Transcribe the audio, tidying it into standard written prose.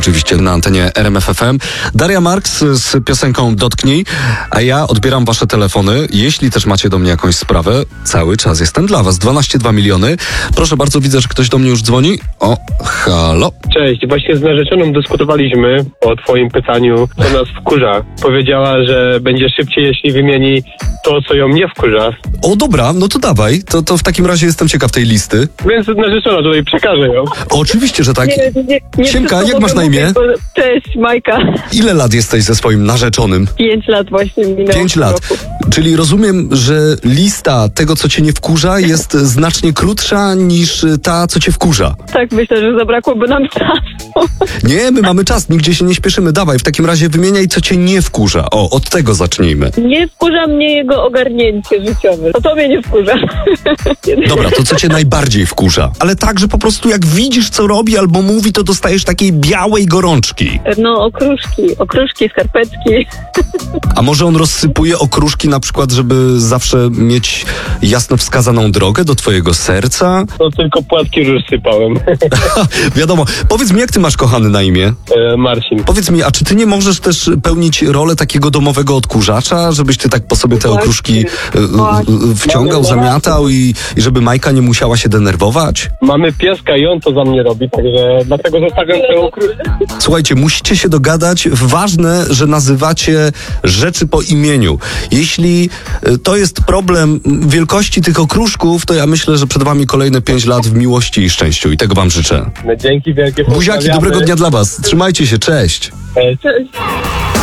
oczywiście na antenie RMF FM. Daria Marks z piosenką Dotknij, a ja odbieram wasze telefony. Jeśli też macie do mnie jakąś sprawę, cały czas jestem dla was. 12,2 miliony. Proszę bardzo, widzę, że ktoś do mnie już dzwoni. O, halo. Cześć, właśnie z narzeczoną dyskutowaliśmy o twoim pytaniu, co nas wkurza. Powiedziała, że będzie szybciej, jeśli wymieni to, co ją nie wkurza. O, dobra, no to dawaj. To w takim razie jestem ciekaw tej listy. Więc narzeczona tutaj przekaże ją. Oczywiście, że tak. Nie Siemka, wszystko jak masz na mogę imię? mówić, bo... Cześć, Majka. Ile lat jesteś ze swoim narzeczonym? 5 lat właśnie minęło. 5 lat. Roku. Czyli rozumiem, że lista tego, co cię nie wkurza, jest znacznie krótsza niż ta, co cię wkurza. Tak, myślę, że zabrakłoby nam czasu. Nie, my mamy czas, nigdzie się nie śpieszymy. Dawaj, w takim razie wymieniaj, co cię nie wkurza. O, od tego zacznijmy. Nie wkurza mnie jego ogarnięcie życiowe. To mnie nie wkurza. Dobra, to co cię najbardziej wkurza? Ale tak, że po prostu jak widzisz, co robi albo mówi, to dostajesz takiej białej gorączki. No, okruszki, skarpetki. A może on rozsypuje okruszki na przykład, żeby zawsze mieć jasno wskazaną drogę do twojego serca? To tylko płatki już sypałem. Wiadomo. Powiedz mi, jak ty masz, kochany, na imię? Marcin. Powiedz mi, a czy ty nie możesz też pełnić rolę takiego domowego odkurzacza, żebyś ty tak po sobie te okruszki wciągał, zamiatał i żeby Majka nie musiała się denerwować? Mamy pieska i on to za mnie robi, także dlatego zostawiam tę okruszkę. Słuchajcie, musicie się dogadać. Ważne, że nazywacie rzeczy po imieniu. Jeśli to jest problem wielkości tych okruszków, to ja myślę, że przed wami kolejne 5 lat w miłości i szczęściu. I tego wam życzę. Dzięki wielkie. Buziaki, dobrego dnia dla was. Trzymajcie się, cześć. Cześć. Cześć.